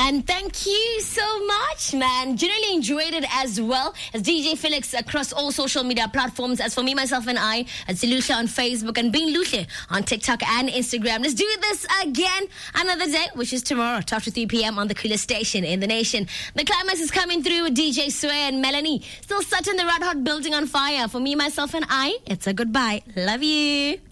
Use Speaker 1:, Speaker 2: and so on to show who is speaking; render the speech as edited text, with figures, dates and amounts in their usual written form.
Speaker 1: And thank you so much, man. Generally enjoyed it as well as DJ Felix across all social media platforms. As for me, myself, and I, at Lucia on Facebook and Being Lucia on TikTok and Instagram. Let's do this again another day, which is tomorrow, 12 to 3 p.m. on the coolest station in the nation. The climax is coming through with DJ Sway and Melanie. Still set in the red hot building on fire. For me, myself, and I, it's a goodbye. Love you.